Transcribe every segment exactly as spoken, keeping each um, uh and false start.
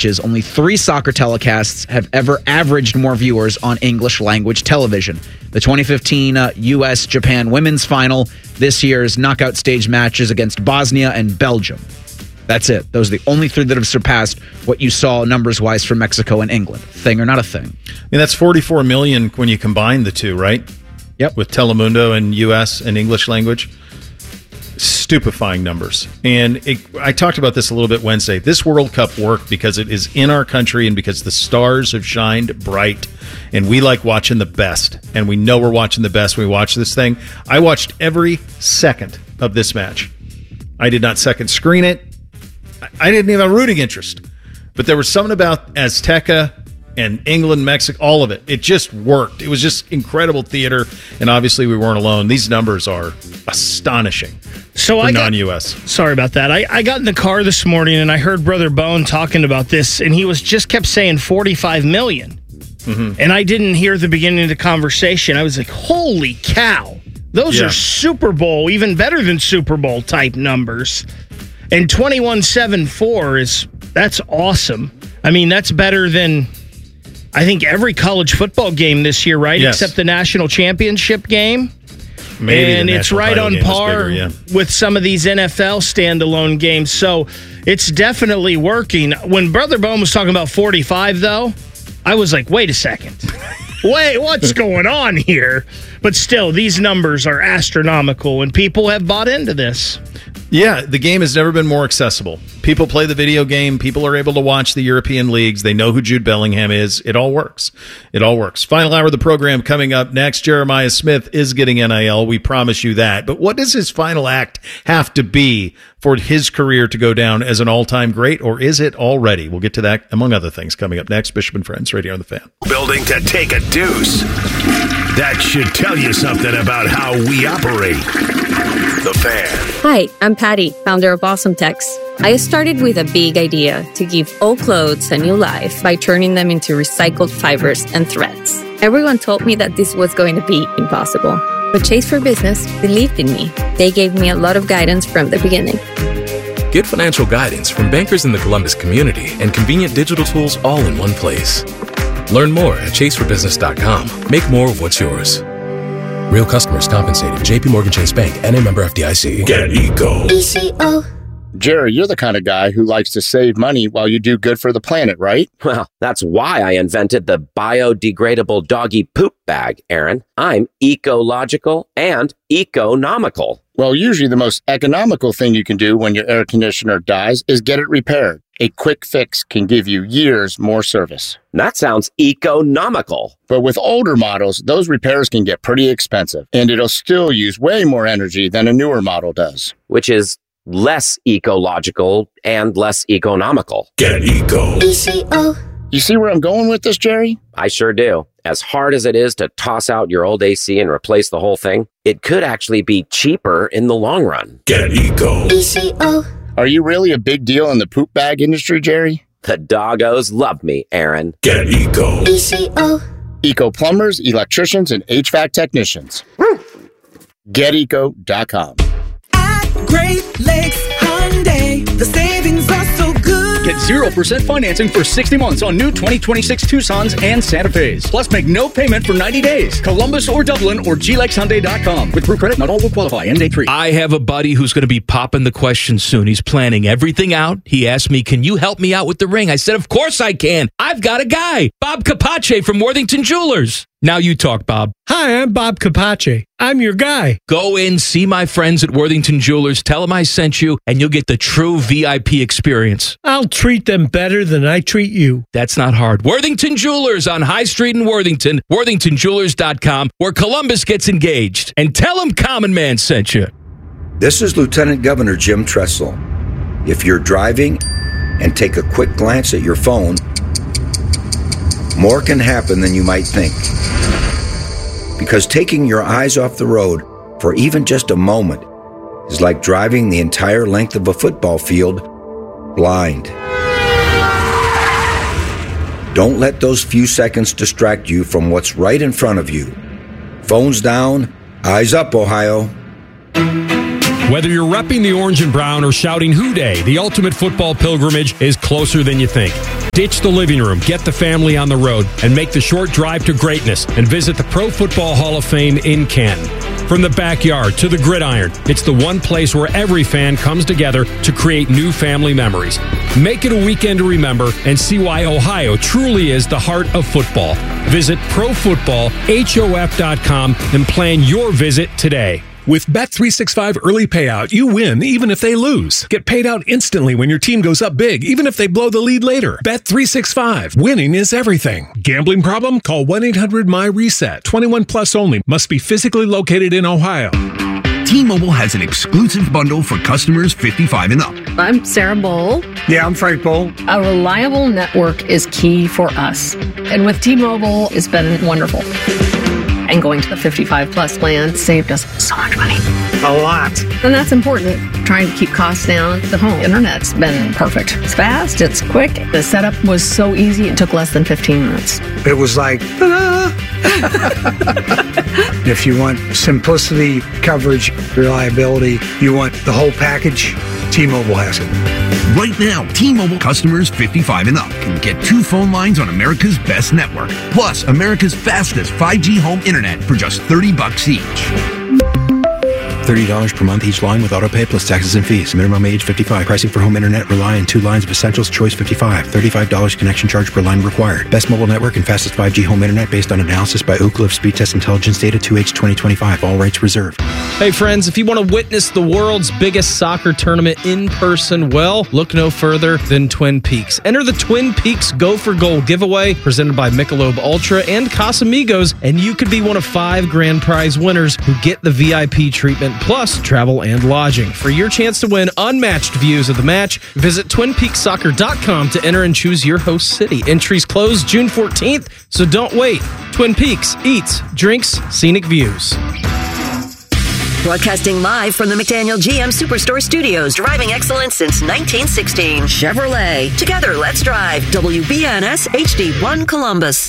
matches, only three soccer telecasts have ever averaged more viewers on English-language television. The twenty fifteen uh, U S Japan women's final, this year's knockout stage matches against Bosnia and Belgium. That's it. Those are the only three that have surpassed what you saw numbers-wise from Mexico and England. Thing or not a thing? I mean, that's forty-four million when you combine the two, right? Yep. With Telemundo and U S and English language. Stupefying numbers. And it, I talked about this a little bit Wednesday. This World Cup worked because it is in our country and because the stars have shined bright. And we like watching the best. And we know we're watching the best when we watch this thing. I watched every second of this match. I did not second screen it. I didn't even have a rooting interest. But there was something about Azteca and England, Mexico, all of it. It just worked. It was just incredible theater. And obviously we weren't alone. These numbers are astonishing so for I got, non-U S. Sorry about that. I, I got in the car this morning and I heard Brother Bone talking about this, and he was just kept saying forty-five million. Mm-hmm. And I didn't hear the beginning of the conversation. I was like, holy cow. Those yeah. are Super Bowl, even better than Super Bowl type numbers. And twenty-one seventy-four is, that's awesome. I mean, that's better than, I think, every college football game this year, right? Yes. Except the national championship game. Maybe and it's right on par bigger, yeah. with some of these N F L standalone games. So it's definitely working. When Brother Bone was talking about forty-five, though, I was like, wait a second. Wait, what's going on here? But still, these numbers are astronomical, and people have bought into this. Yeah, the game has never been more accessible. People play the video game. People are able to watch the European leagues. They know who Jude Bellingham is. It all works. It all works. Final hour of the program coming up next. Jeremiah Smith is getting N I L. We promise you that. But what does his final act have to be for his career to go down as an all-time great, or is it already? We'll get to that, among other things, coming up next. Bishop and Friends, right here on The Fan. Building to take a deuce. That should tell you something about how we operate. The Fan. Hi, I'm Patty, founder of Awesome Tex. I started with a big idea to give old clothes a new life by turning them into recycled fibers and threads. Everyone told me that this was going to be impossible. But Chase for Business believed in me. They gave me a lot of guidance from the beginning. Get financial guidance from bankers in the Columbus community and convenient digital tools all in one place. Learn more at chase for business dot com. Make more of what's yours. Real customers compensated. J P Morgan Chase Bank and a member F D I C. Get Eco. E C O. Jerry, you're the kind of guy who likes to save money while you do good for the planet, right? Well, that's why I invented the biodegradable doggy poop bag, Aaron. I'm ecological and economical. Well, usually the most economical thing you can do when your air conditioner dies is get it repaired. A quick fix can give you years more service. That sounds economical. But with older models, those repairs can get pretty expensive, and it'll still use way more energy than a newer model does. Which is less ecological and less economical. Get Eco. E C O. You see where I'm going with this, Jerry? I sure do. As hard as it is to toss out your old A C and replace the whole thing, it could actually be cheaper in the long run. Get Eco. E C O. Are you really a big deal in the poop bag industry, Jerry? The doggos love me, Aaron. Get Eco. E C O. Eco plumbers, electricians, and H V A C technicians. get eco dot com. Great Lakes Hyundai, the savings are so good. Get zero percent financing for sixty months on new twenty twenty-six Tucsons and Santa Fe's. Plus, make no payment for ninety days. Columbus or Dublin or G Lex Hyundai dot com. With True Credit, not all will qualify. End date three. I have a buddy who's going to be popping the question soon. He's planning everything out. He asked me, can you help me out with the ring? I said, of course I can. I've got a guy, Bob Capace from Worthington Jewelers. Now you talk, Bob. Hi, I'm Bob Capace. I'm your guy. Go in, see my friends at Worthington Jewelers, tell them I sent you, and you'll get the true V I P experience. I'll treat them better than I treat you. That's not hard. Worthington Jewelers on High Street in Worthington, worthington jewelers dot com, where Columbus gets engaged. And tell them Common Man sent you. This is Lieutenant Governor Jim Tressel. If you're driving and take a quick glance at your phone, more can happen than you might think. Because taking your eyes off the road for even just a moment is like driving the entire length of a football field blind. Don't let those few seconds distract you from what's right in front of you. Phones down, eyes up, Ohio. Whether you're repping the orange and brown or shouting Hoo Day, the ultimate football pilgrimage is closer than you think. Ditch the living room, get the family on the road, and make the short drive to greatness and visit the Pro Football Hall of Fame in Canton. From the backyard to the gridiron, it's the one place where every fan comes together to create new family memories. Make it a weekend to remember and see why Ohio truly is the heart of football. Visit pro football hof dot com and plan your visit today. With Bet three sixty-five Early Payout, you win even if they lose. Get paid out instantly when your team goes up big, even if they blow the lead later. Bet three sixty-five. Winning is everything. Gambling problem? Call one eight hundred M Y reset. twenty-one plus only. Must be physically located in Ohio. T-Mobile has an exclusive bundle for customers fifty-five and up. I'm Sarah Bowl. Yeah, I'm Frank Bowl. A reliable network is key for us. And with T-Mobile, it's been wonderful. And going to the fifty-five plus plan saved us so much money. A lot. And that's important. Trying to keep costs down. The home internet's been perfect. It's fast, it's quick. The setup was so easy, it took less than fifteen minutes. It was like, ta-da! If you want simplicity, coverage, reliability, you want the whole package, T-Mobile has it. Right now, T-Mobile customers fifty-five and up can get two phone lines on America's best network, plus America's fastest five G home internet for just thirty bucks each. thirty dollars per month each line with autopay plus taxes and fees. Minimum age fifty-five. Pricing for home internet rely on two lines of Essentials Choice fifty-five. thirty-five dollars connection charge per line required. Best mobile network and fastest five G home internet based on analysis by Ookla of Speed Test Intelligence Data two H twenty twenty-five. All rights reserved. Hey friends, if you want to witness the world's biggest soccer tournament in person, well, look no further than Twin Peaks. Enter the Twin Peaks Go for Goal giveaway presented by Michelob Ultra and Casamigos, and you could be one of five grand prize winners who get the V I P treatment plus travel and lodging. For your chance to win unmatched views of the match, visit twin peaks soccer dot com to enter and choose your host city. Entries close June fourteenth, so don't wait. Twin Peaks eats, drinks, scenic views. Broadcasting live from the McDaniel G M Superstore Studios, driving excellence since nineteen sixteen. Chevrolet. Together, let's drive. W B N S H D one Columbus.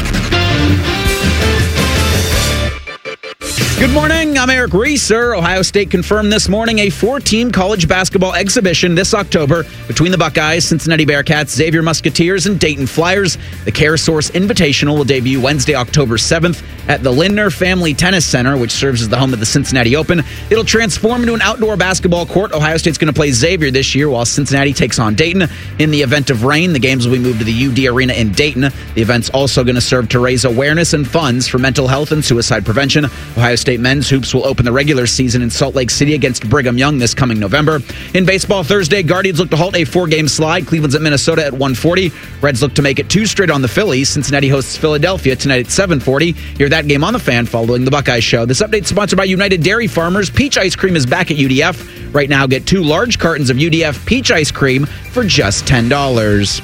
Good morning. I'm Eric Reeser. Ohio State confirmed this morning a four-team college basketball exhibition this October between the Buckeyes, Cincinnati Bearcats, Xavier Musketeers, and Dayton Flyers. The CareSource Invitational will debut Wednesday, October seventh at the Lindner Family Tennis Center, which serves as the home of the Cincinnati Open. It'll transform into an outdoor basketball court. Ohio State's going to play Xavier this year, while Cincinnati takes on Dayton. In the event of rain, the games will be moved to the U D Arena in Dayton. The event's also going to serve to raise awareness and funds for mental health and suicide prevention. Ohio State men's hoops will open the regular season in Salt Lake City against Brigham Young this coming November. In baseball Thursday, Guardians look to halt a four-game slide. Cleveland's at Minnesota at one forty. Reds look to make it two straight on the Phillies. Cincinnati hosts Philadelphia tonight at seven forty. Hear that game on the Fan following the Buckeyes show. This update is sponsored by United Dairy Farmers. Peach ice cream is back at U D F. Right now, get two large cartons of U D F peach ice cream for just ten dollars.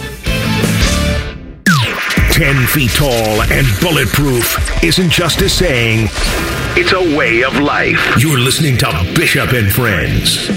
Ten feet tall and bulletproof isn't just a saying, it's a way of life. You're listening to Bishop and Friends.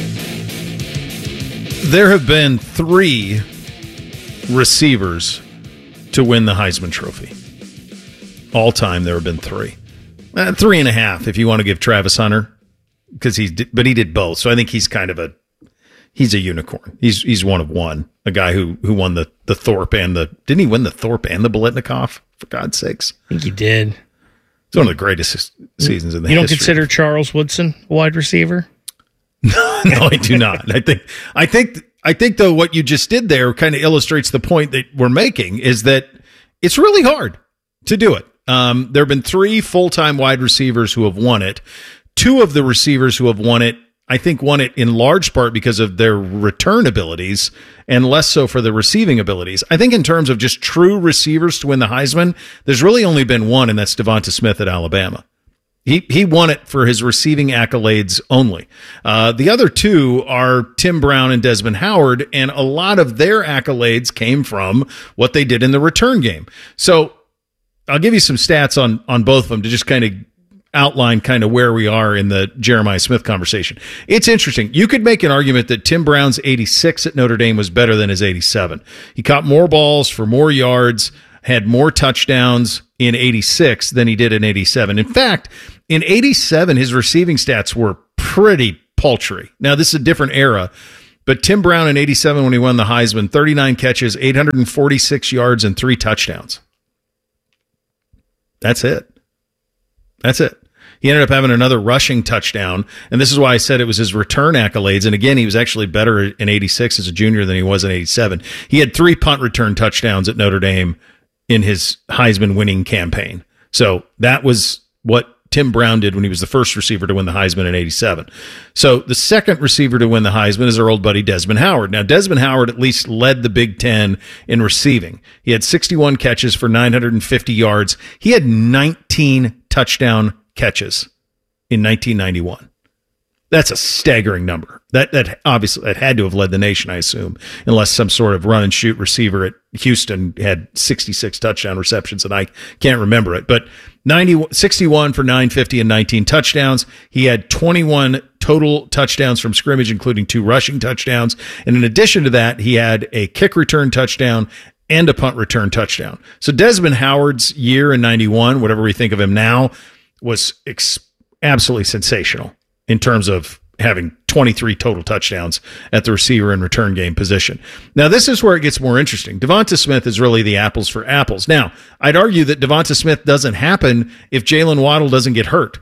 There have been three receivers to win the Heisman Trophy. All time, there have been three. Uh, three and a half, if you want to give Travis Hunter, because he's, but he did both. So I think he's kind of a, he's a unicorn. He's he's one of one. A guy who who won the the Thorpe and the didn't he win the Thorpe and the Biletnikoff, for God's sakes? I think he did. It's one of the greatest seasons in the history. You don't history. consider Charles Woodson a wide receiver? No, I do not. I think I think I think though what you just did there kind of illustrates the point that we're making, is that it's really hard to do it. Um, there have been three full-time wide receivers who have won it. Two of the receivers who have won it, I think, won it in large part because of their return abilities and less so for the receiving abilities. I think in terms of just true receivers to win the Heisman, there's really only been one, and that's Devonta Smith at Alabama. He he won it for his receiving accolades only. Uh, the other two are Tim Brown and Desmond Howard, and a lot of their accolades came from what they did in the return game. So I'll give you some stats on on both of them to just kind of outline kind of where we are in the Jeremiah Smith conversation. It's interesting. You could make an argument that Tim Brown's eighty-six at Notre Dame was better than his eighty-seven. He caught more balls for more yards, had more touchdowns in eighty-six than he did in eighty-seven. In fact, in eighty-seven, his receiving stats were pretty paltry. Now, this is a different era, But Tim Brown in eighty-seven when he won the Heisman, thirty-nine catches, eight hundred forty-six yards, and three touchdowns. That's it. That's it. He ended up having another rushing touchdown, and this is why I said it was his return accolades. And again, he was actually better in eighty-six as a junior than he was in eighty-seven. He had three punt return touchdowns at Notre Dame in his Heisman winning campaign. So that was what Tim Brown did when he was the first receiver to win the Heisman in eighty-seven. So the second receiver to win the Heisman is our old buddy Desmond Howard. Now, Desmond Howard at least led the Big Ten in receiving. He had sixty-one catches for nine hundred fifty yards. He had nineteen touchdown catches in nineteen ninety-one. That's a staggering number. That that obviously that had to have led the nation, I assume, unless some sort of run and shoot receiver at Houston had sixty-six touchdown receptions, and I can't remember it. But ninety, sixty-one for nine fifty and nineteen touchdowns. He had twenty-one total touchdowns from scrimmage, including two rushing touchdowns. And in addition to that, he had a kick return touchdown and a punt return touchdown. So Desmond Howard's year in ninety-one, whatever we think of him now, was ex- absolutely sensational in terms of having twenty-three total touchdowns at the receiver and return game position. Now, this is where it gets more interesting. Devonta Smith is really the apples for apples. Now, I'd argue that Devonta Smith doesn't happen if Jalen Waddle doesn't get hurt.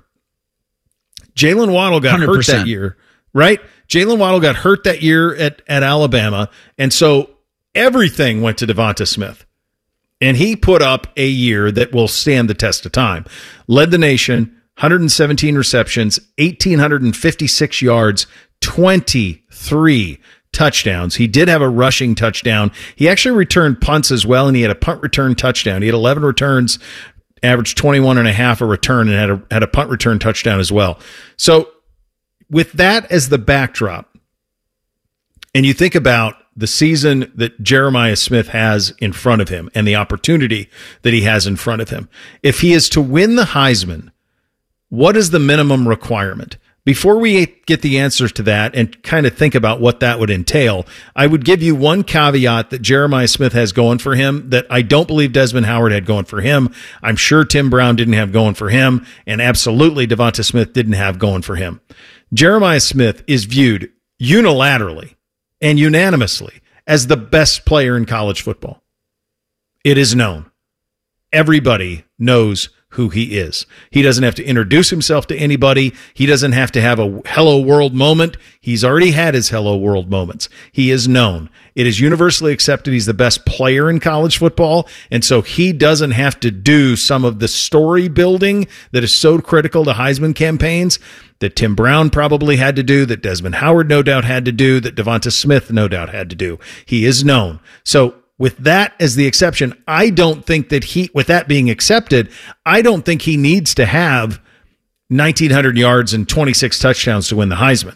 Jalen Waddle got one hundred percent hurt that year, right? Jalen Waddle got hurt that year at, at Alabama, and so everything went to Devonta Smith. And he put up a year that will stand the test of time. Led the nation, one hundred seventeen receptions, one thousand eight hundred fifty-six yards, twenty-three touchdowns. He did have a rushing touchdown. He actually returned punts as well, and he had a punt return touchdown. He had eleven returns, averaged twenty-one and a half a return, and had a, had a punt return touchdown as well. So with that as the backdrop, and you think about the season that Jeremiah Smith has in front of him and the opportunity that he has in front of him, if he is to win the Heisman, what is the minimum requirement? Before we get the answers to that and kind of think about what that would entail, I would give you one caveat that Jeremiah Smith has going for him that I don't believe Desmond Howard had going for him. I'm sure Tim Brown didn't have going for him, and absolutely Devonta Smith didn't have going for him. Jeremiah Smith is viewed unilaterally and unanimously as the best player in college football. It is known. Everybody knows who he is. He doesn't have to introduce himself to anybody. He doesn't have to have a hello world moment. He's already had his hello world moments. He is known. It is universally accepted he's the best player in college football, and so he doesn't have to do some of the story building that is so critical to Heisman campaigns that Tim Brown probably had to do, that Desmond Howard no doubt had to do, that Devonta Smith no doubt had to do. He is known. So with that as the exception, I don't think that he, with that being accepted, I don't think he needs to have nineteen hundred yards and twenty-six touchdowns to win the Heisman.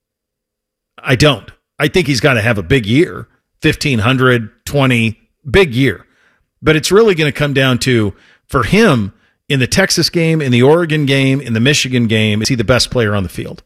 I don't. I think he's got to have a big year, fifteen hundred, twenty, big year. But it's really going to come down to, for him, in the Texas game, in the Oregon game, in the Michigan game, is he the best player on the field?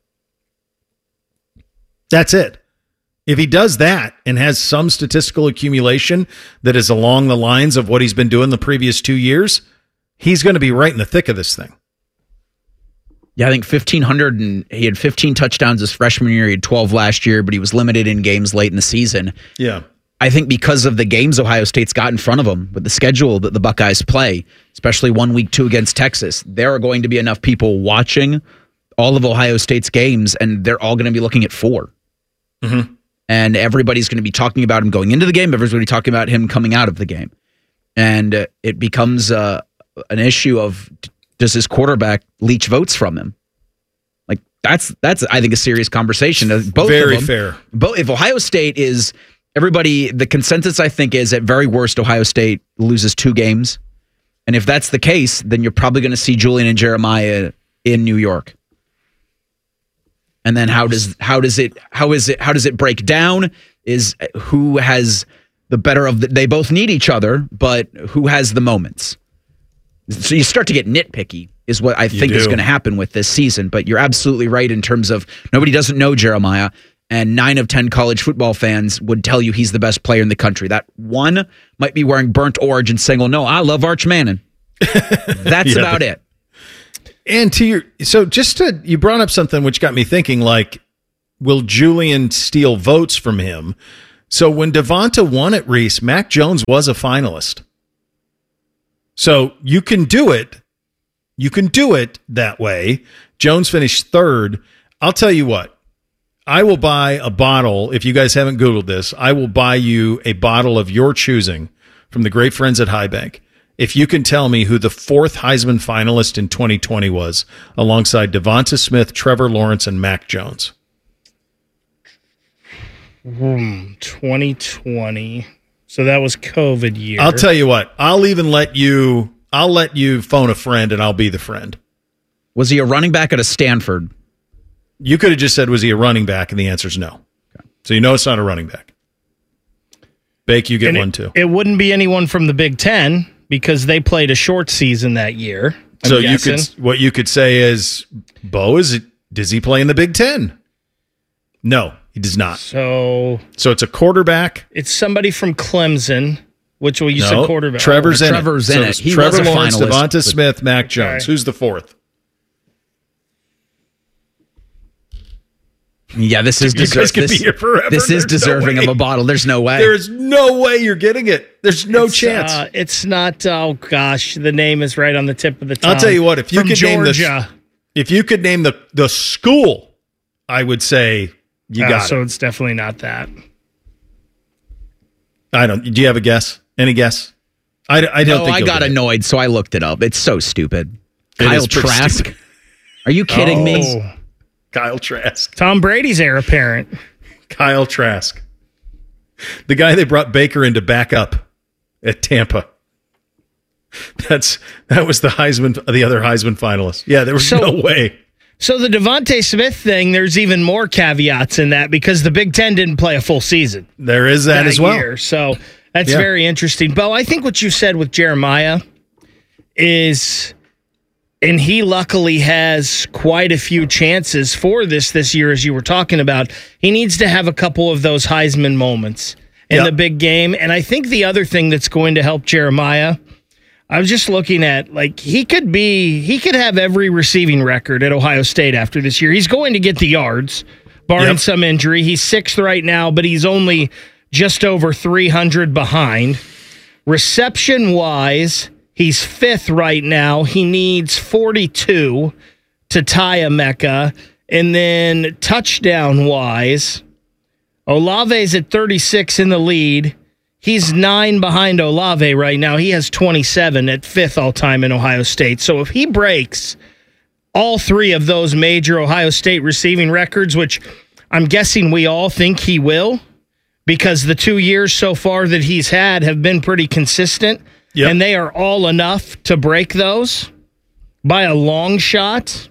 That's it. If he does that and has some statistical accumulation that is along the lines of what he's been doing the previous two years, he's going to be right in the thick of this thing. Yeah, I think fifteen hundred, and he had fifteen touchdowns his freshman year. He had twelve last year, but he was limited in games late in the season. Yeah. I think because of the games Ohio State's got in front of them, with the schedule that the Buckeyes play, especially one week two against Texas, there are going to be enough people watching all of Ohio State's games, and they're all going to be looking at four. Mm-hmm. And everybody's going to be talking about him going into the game. Everybody's going to be talking about him coming out of the game. And uh, it becomes uh, an issue of, does his quarterback leech votes from him? Like, that's, that's I think, a serious conversation. Both Very of them, fair. Both, if Ohio State is, everybody, the consensus, I think, is at very worst, Ohio State loses two games. And if that's the case, then you're probably going to see Julian and Jeremiah in New York. And then how does how does it how is it how does it break down? Is who has the better of the, they both need each other, but who has the moments? So you start to get nitpicky, is what I You think do. is going to happen with this season. But you're absolutely right in terms of nobody doesn't know Jeremiah, and nine of ten college football fans would tell you he's the best player in the country. That one might be wearing burnt orange and saying, "Well, no, I love Arch Manning." That's Yeah. about it. And to your, so just to, you brought up something which got me thinking, like, will Julian steal votes from him? So when Devonta won at Reese, Mac Jones was a finalist. So you can do it. You can do it that way. Jones finished third. I'll tell you what. I will buy a bottle. If you guys haven't Googled this, I will buy you a bottle of your choosing from the great friends at High Bank. If you can tell me who the fourth Heisman finalist in twenty twenty was, alongside Devonta Smith, Trevor Lawrence, and Mac Jones. Hmm, twenty twenty. So that was COVID year. I'll tell you what. I'll even let you. I'll let you phone a friend, and I'll be the friend. Was he a running back at a Stanford? You could have just said, was he a running back? And the answer is no. Okay. So you know it's not a running back. Bake, you get And one it, too. It wouldn't be anyone from the Big Ten because they played a short season that year. I'm so guessing. you could what you could say is, Bo, is it, does he play in the Big Ten? No, he does not. So so it's a quarterback. It's somebody from Clemson, which well, you no, said quarterback. Trevor's oh, in Trevor's it. in so it. He Trevor was a Lawrence, finalist, Devonta but- Smith, Mac Jones. Okay. Who's the fourth? Yeah, this is You guys deserving. could This, be here forever. this is There's no deserving way. of a bottle. There's no way. There's no way you're getting it. There's no It's, chance. Uh, it's not. Oh gosh, the name is right on the tip of the tongue. I'll tell you what. If you From could Georgia. name the, if you could name the the school, I would say you Uh, got so it. it's definitely not that. I don't. Do you have a guess? Any guess? I, I don't no, think I you'll got get it. annoyed, so I looked it up. It's so stupid. It Kyle is pretty Trask. stupid. Are you kidding me? Oh. Kyle Trask. Tom Brady's heir apparent. Kyle Trask. The guy they brought Baker in to back up at Tampa. That's that was the Heisman, the other Heisman finalist. Yeah, there was So- no way. So the Devontae Smith thing, there's even more caveats in that because the Big Ten didn't play a full season. There is that, as well. Year. So that's Yeah. very interesting. Bo, I think what you said with Jeremiah is, and he luckily has quite a few chances for this this year, as you were talking about. He needs to have a couple of those Heisman moments in Yep. the big game. And I think the other thing that's going to help Jeremiah, I was just looking at, like, he could be, he could have every receiving record at Ohio State after this year. He's going to get the yards, barring Yep. some injury. He's sixth right now, but he's only just over three hundred behind. Reception-wise, he's fifth right now. He needs forty-two to tie Emeka. And then touchdown-wise, Olave's at thirty-six in the lead. He's nine behind Olave right now. He has twenty-seven at fifth all-time in Ohio State. So if he breaks all three of those major Ohio State receiving records, which I'm guessing we all think he will, because the two years so far that he's had have been pretty consistent, Yep. and they are all enough to break those by a long shot,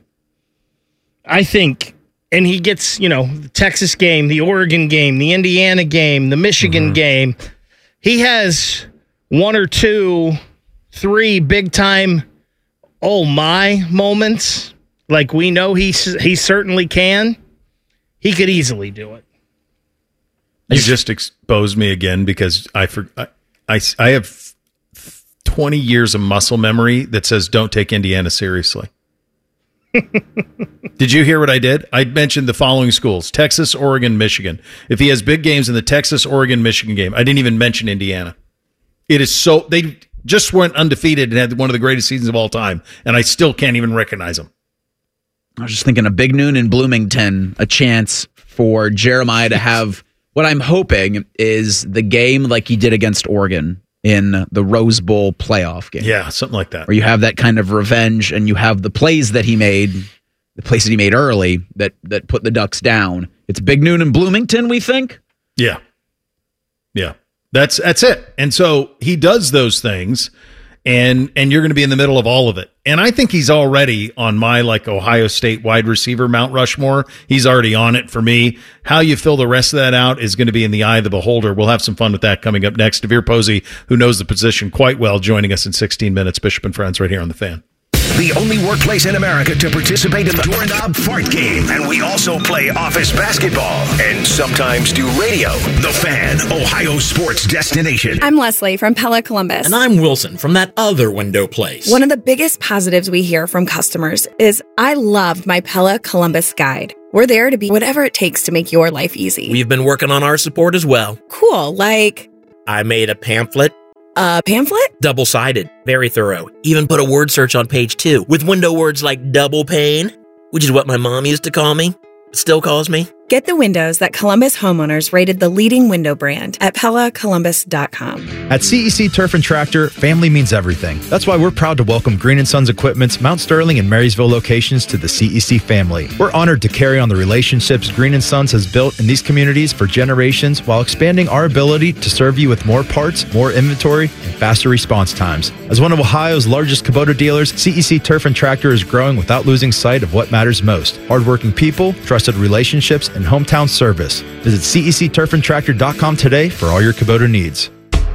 I think. And he gets, you know, the Texas game, the Oregon game, the Indiana game, the Michigan Mm-hmm. game. He has one or two, three big-time oh my moments, like we know he he certainly can. He could easily do it. You just exposed me again because I, for, I, I, I have twenty years of muscle memory that says don't take Indiana seriously. Did you hear what I did? I mentioned the following schools: Texas, Oregon, Michigan. If he has big games in the Texas, Oregon, Michigan game, I didn't even mention Indiana. It is so they just went undefeated and had one of the greatest seasons of all time, and I still can't even recognize them. I was just thinking a big noon in Bloomington, a chance for Jeremiah to have what I'm hoping is the game like he did against Oregon in the Rose Bowl playoff game. Yeah, something like that. Where you have that kind of revenge and you have the plays that he made, the plays that he made early that that put the Ducks down. It's big noon in Bloomington, we think. Yeah. Yeah. That's that's it. And so he does those things, and and you're going to be in the middle of all of it. And I think he's already on my like Ohio State wide receiver Mount Rushmore. He's already on it for me. How you fill the rest of that out is going to be in the eye of the beholder. We'll have some fun with that coming up next. Devere Posey, who knows the position quite well, joining us in sixteen minutes. Bishop and Friends right here on The Fan. the only workplace in America to participate in the Doorknob Fart Game. And we also play office basketball and sometimes do radio. The Fan, Ohio sports destination. I'm Leslie from Pella Columbus. And I'm Wilson from that other window place. One of the biggest positives we hear from customers is, I loved my Pella Columbus guide. We're there to be whatever it takes to make your life easy. We've been working on our support as well. Cool, like... I made a pamphlet. A pamphlet? Double-sided, very thorough. Even put a word search on page two with window words like double pane, which is what my mom used to call me, still calls me. Get the windows that Columbus homeowners rated the leading window brand at Pella Columbus dot com. At C E C Turf and Tractor, family means everything. That's why we're proud to welcome Green and Sons Equipment's Mount Sterling and Marysville locations to the C E C family. We're honored to carry on the relationships Green and Sons has built in these communities for generations while expanding our ability to serve you with more parts, more inventory, and faster response times. As one of Ohio's largest Kubota dealers, C E C Turf and Tractor is growing without losing sight of what matters most: hardworking people, trusted relationships, and hometown service. Visit C E C turf and tractor dot com today for all your Kubota needs.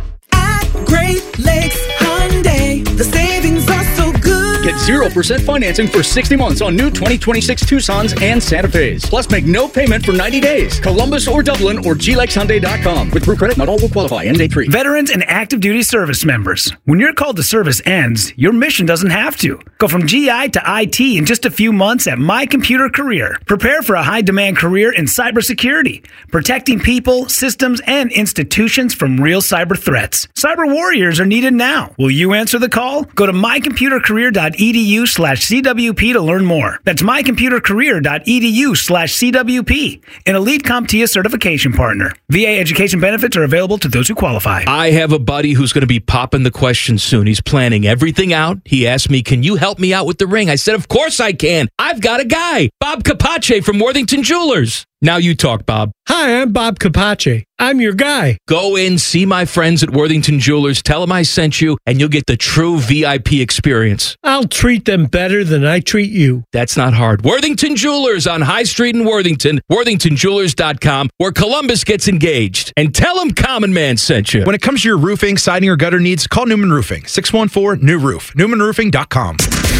At Great Lakes Hyundai, the savings are so good. Get zero percent financing for sixty months on new twenty twenty-six Tucsons and Santa Fe's. Plus, make no payment for ninety days. Columbus or Dublin or G Lex Hyundai dot com. With Proof Credit, not all will qualify. End date three. Veterans and active duty service members. When your call to service ends, your mission doesn't have to. Go from G I to I T in just a few months at My Computer Career. Prepare for a high-demand career in cybersecurity, protecting people, systems, and institutions from real cyber threats. Cyber warriors are needed now. Will you answer the call? Go to my computer career dot e d u slash c w p to learn more. That's my computer career dot e d u slash c w p, an Elite CompTIA certification partner. V A education benefits are available to those who qualify. I have a buddy who's going to be popping the question soon. He's planning everything out. He asked me, can you help me out with the ring? I said, of course I can. I've got a guy, Bob Capace from Worthington Jewelers. Now you talk, Bob. Hi, I'm Bob Capace. I'm your guy. Go in, see my friends at Worthington Jewelers, tell them I sent you, and you'll get the true V I P experience. I'll treat them better than I treat you. That's not hard. Worthington Jewelers on High Street in Worthington, worthington jewelers dot com, where Columbus gets engaged. And tell them Common Man sent you. When it comes to your roofing, siding, or gutter needs, call Newman Roofing. six one four, new roof. newman roofing dot com.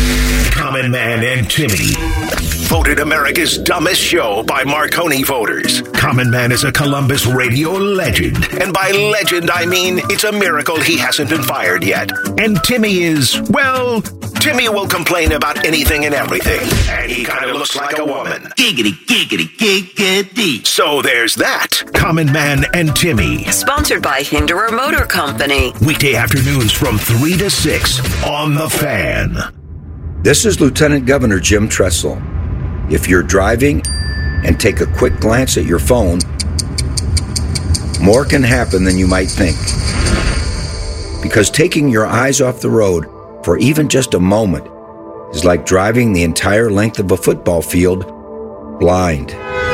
Common Man and Timmy. Voted America's dumbest show by Marconi voters. Common Man is a Columbus radio legend. And by legend, I mean it's a miracle he hasn't been fired yet. And Timmy is, well, Timmy will complain about anything and everything. And he kind of looks like a woman. Giggity, giggity, giggity. So there's that. Common Man and Timmy. Sponsored by Hinderer Motor Company. Weekday afternoons from three to six on The Fan. This is Lieutenant Governor Jim Tressel. If you're driving and take a quick glance at your phone, more can happen than you might think. Because taking your eyes off the road for even just a moment is like driving the entire length of a football field blind.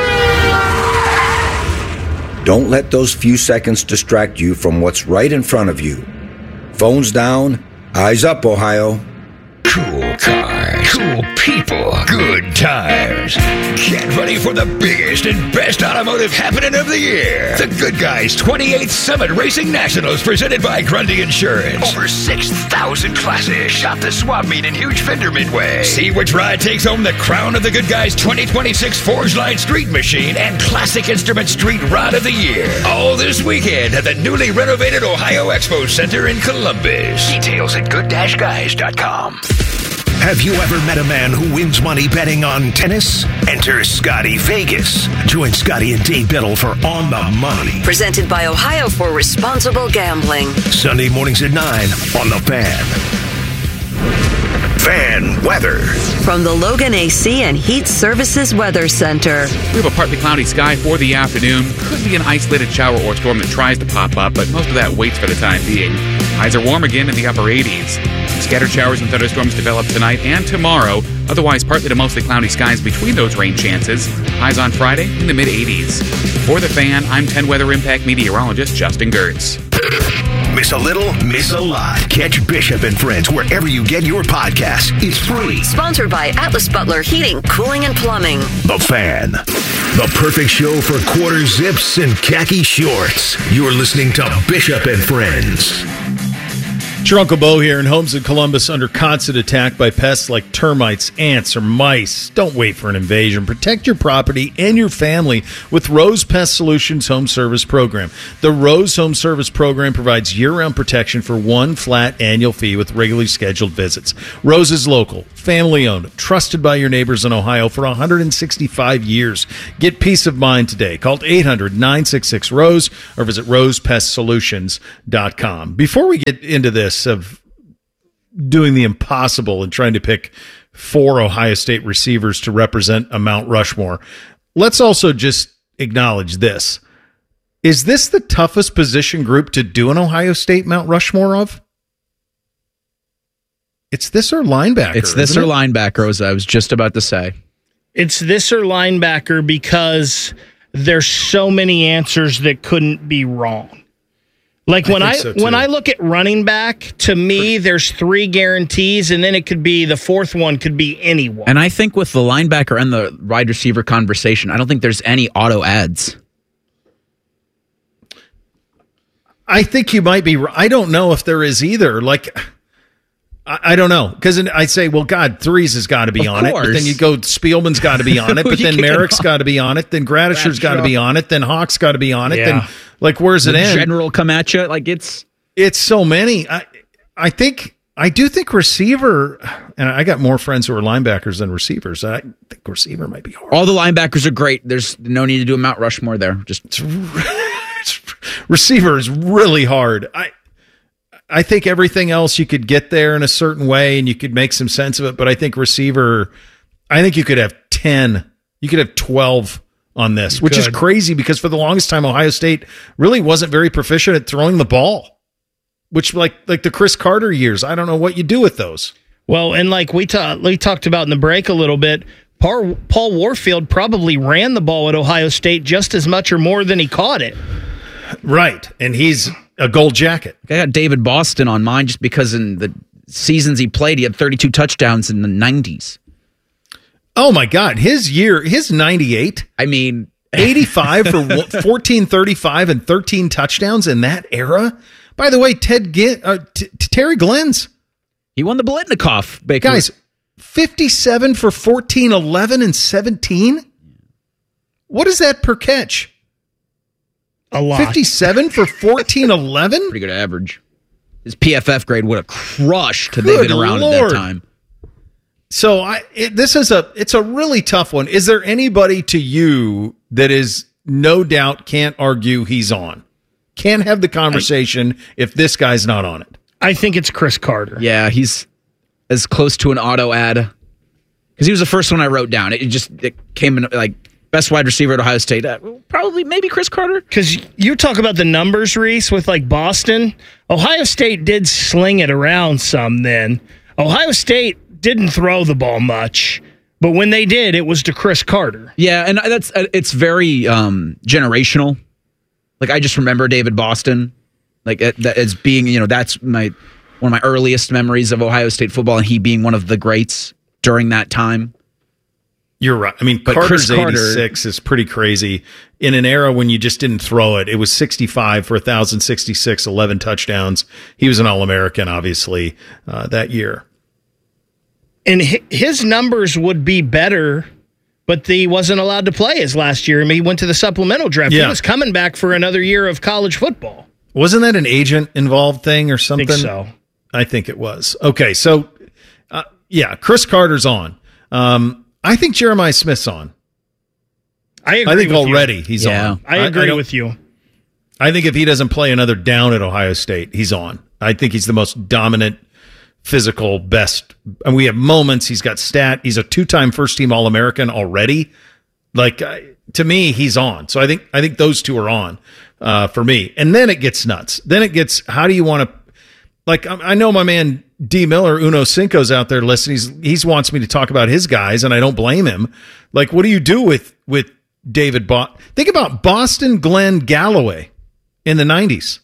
Don't let those few seconds distract you from what's right in front of you. Phones down, eyes up, Ohio. Cool cars, cool people, good tires. Get ready for the biggest and best automotive happening of the year. The Good Guys twenty-eighth Summit Racing Nationals presented by Grundy Insurance. Over six thousand classes. Shop the swap meet in Huge Fender Midway. See which ride takes home the crown of the Good Guys twenty twenty-six Forge Line Street Machine and Classic Instrument Street Rod of the Year. All this weekend at the newly renovated Ohio Expo Center in Columbus. Details at good dash guys dot com. Have you ever met a man who wins money betting on tennis? Enter Scotty Vegas. Join Scotty and Dave Biddle for On the Money. Presented by Ohio for Responsible Gambling. Sunday mornings at nine on The Fan. Fan weather. From the Logan A C and Heat Services Weather Center. We have a partly cloudy sky for the afternoon. Could be an isolated shower or storm that tries to pop up, but most of that waits for the time being. Highs are warm again in the upper eighties. Scattered showers and thunderstorms develop tonight and tomorrow. Otherwise, partly to mostly cloudy skies between those rain chances. Highs on Friday in the mid-eighties. For The Fan, I'm ten Weather Impact meteorologist Justin Gertz. Miss a little, miss a lot. Catch Bishop and Friends wherever you get your podcasts. It's free. Sponsored by Atlas Butler Heating, Cooling, and Plumbing. The Fan. The perfect show for quarter zips and khaki shorts. You're listening to Bishop and Friends. It's your Uncle Bo here, and homes in Columbus under constant attack by pests like termites, ants, or mice. Don't wait for an invasion. Protect your property and your family with Rose Pest Solutions Home Service Program. The Rose Home Service Program provides year-round protection for one flat annual fee with regularly scheduled visits. Rose is local, family-owned, trusted by your neighbors in Ohio for one hundred sixty-five years. Get peace of mind today. Call eight hundred, nine six six, ROSE or visit rose pest solutions dot com. Before we get into this, of doing the impossible and trying to pick four Ohio State receivers to represent a Mount Rushmore, let's also just acknowledge this. Is this the toughest position group to do an Ohio State Mount Rushmore of? It's this or linebacker. It's this or it? linebacker, as I was just about to say. It's this or linebacker because there's so many answers that couldn't be wrong. Like when I, I so when I look at running back, to me, there's three guarantees, and then it could be the fourth one could be anyone. And I think with the linebacker and the wide receiver conversation, I don't think there's any auto ads. I think you might be. I don't know if there is either. Like, I, I don't know, because I say, well, God, Threes has got to be Of on course. it. But then you go, Spielman's got to be on it. But then Merrick's got to be on it. Then Gradisher's got to be on it. Then Hawk's got to be on it. Yeah. Then, like, where's it The end? general come at you like it's It's so many. I, I think. I do think receiver, and I got more friends who are linebackers than receivers. I think receiver might be hard. all the linebackers are great. There's no need to do a Mount Rushmore there. Just receiver is really hard. I I think everything else you could get there in a certain way and you could make some sense of it, but I think receiver, I think you could have ten, you could have twelve on this, You which is could. crazy because for the longest time Ohio State really wasn't very proficient at throwing the ball. Which like like the Chris Carter years, I don't know what you do with those. Well, and like we, ta- we talked about in the break a little bit, Paul, Paul Warfield probably ran the ball at Ohio State just as much or more than he caught it. Right, and he's a gold jacket. I got David Boston on mine just because in the seasons he played, he had thirty-two touchdowns in the nineties. Oh my God, his year, his ninety-eight. I mean, eighty-five for fourteen thirty-five and thirteen touchdowns in that era. By the way, Ted Ginn, uh, T- T- Terry Glenn's. He won the Biletnikoff, Baker. Guys, fifty-seven for fourteen eleven and seventeen? What is that per catch? A lot. fifty-seven for fourteen eleven? Pretty good average. His P F F grade would have crushed had Good they been around Lord. at that time. So I it, this is a it's a really tough one. Is there anybody to you that is no doubt can't argue he's on? Can't have the conversation I, if this guy's not on it. I think it's Chris Carter. Yeah, he's as close to an auto ad because he was the first one I wrote down. It just it came in like best wide receiver at Ohio State. Uh, probably maybe Chris Carter. Because you talk about the numbers, Reese, with like Boston. Ohio State did sling it around some then. Ohio State didn't throw the ball much, but when they did, it was to Chris Carter. Yeah, and that's it's very um, generational. Like, I just remember David Boston, like, as being, you know, that's my one of my earliest memories of Ohio State football, and he being one of the greats during that time. You're right. I mean, But Carter's Chris Carter- eighty-six is pretty crazy. In an era when you just didn't throw it, it was sixty-five for one thousand sixty-six, eleven touchdowns. He was an All-American, obviously, uh, that year. And hi- his numbers would be better, but he wasn't allowed to play his last year. I mean, he went to the supplemental draft. Yeah. He was coming back for another year of college football. Wasn't that an agent-involved thing or something? I think so. I think it was. Okay, so, uh, yeah, Chris Carter's on. Um, I think Jeremiah Smith's on. I agree I think with already you. he's Yeah. on. I agree don't- with you. I think if he doesn't play another down at Ohio State, he's on. I think he's the most dominant, physical, best. And we have moments. He's got stat. He's a two-time first-team All-American already. Like, uh, to me, he's on. So I think I think those two are on uh, for me. And then it gets nuts. Then it gets, how do you want to, like, I, I know my man D. Miller, Uno Cinco's out there listening. He's, he's wants me to talk about his guys, and I don't blame him. Like, what do you do with, with David Bo- Think about Boston Glenn Galloway in the nineties.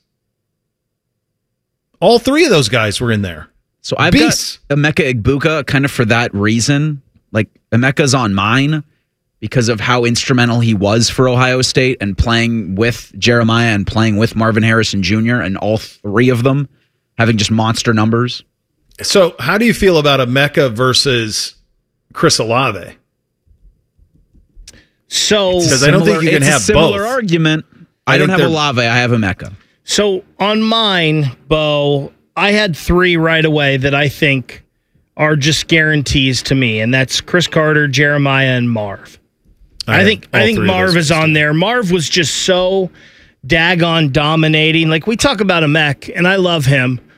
All three of those guys were in there. So I've Beasts. got Emeka Egbuka kind of for that reason. Like, Emeka's on mine because of how instrumental he was for Ohio State and playing with Jeremiah and playing with Marvin Harrison Junior and all three of them having just monster numbers. So, how do you feel about Emeka versus Chris Olave? So, because I don't think you can it's have a similar both. argument. I, I don't think have they're- Olave. I have Emeka. So on mine, Bo, I had three right away that I think are just guarantees to me, and that's Chris Carter, Jeremiah, and Marv. I I, think have I all think three of Marv those is on there. Marv was just so daggone dominating. Like we talk about Emek, and I love him,